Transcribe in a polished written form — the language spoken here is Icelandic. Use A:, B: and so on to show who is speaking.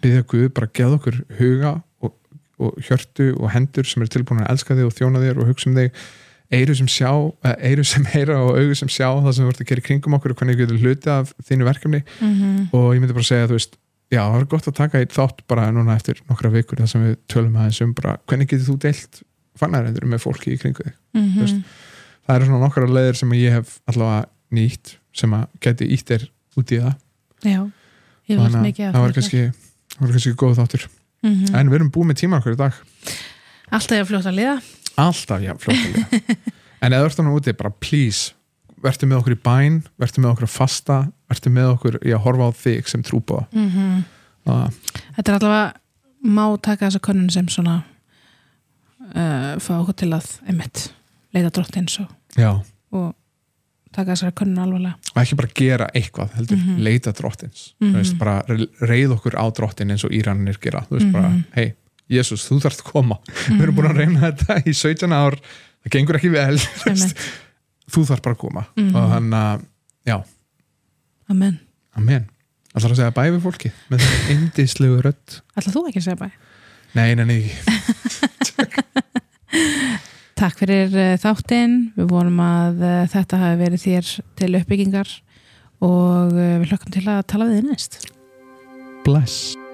A: biðja Guð bara geða okkur huga og hjörtu og hendur sem eru tilbúin að elska þig og þjóna þér og hugsa þig eyru sem heyra og augu sem sjá það sem þú ert að gera í kringum okkur og hvernig við getum hluti af þínu verkefni og ég myndi bara segja, þú veist, já, það var gott að taka í þátt bara núna eftir nokkra vikur þar sem við tölum aðeins bara, hvernig getur þú deilt fagnaðarendur með fólki í kringu þig þú veist, það eru svona nokkra leiðir sem ég hef allavega nýtt sem að geti ítt þér út í það
B: já, ég var mikið
A: það var kannski góð þáttur en við erum búið með tíma okkur í dag
B: alltaf ég fljótt að liða
A: en eða verður þannig úti, bara please verður með okkur í bæn, verður með okkur að fasta verður með okkur í að horfa á þig sem trúpa
B: Þetta er allavega má taka þessa könnun sem svona fá okkur til að einmitt, leita drottins og taka þessari könnun alvarlega
A: og ekki bara gera eitthvað heldur, leita drottins þú veist, bara reið okkur á drottin eins og Íranir gera, þú veist bara, hei Jesús, þú þarft að koma við erum búin að reyna þetta í 17 ár það gengur ekki vel þú þarft bara að koma og þannig að, já
B: Amen
A: Ætlar að segja bæ við fólki með þetta yndislegu rödd
B: Ætlar þú ekki að segja bæ?
A: Nei
B: Takk fyrir þáttinn við vonum að þetta hafi verið þér til uppbyggingar og við hlökkum til að tala við þig næst
A: Bless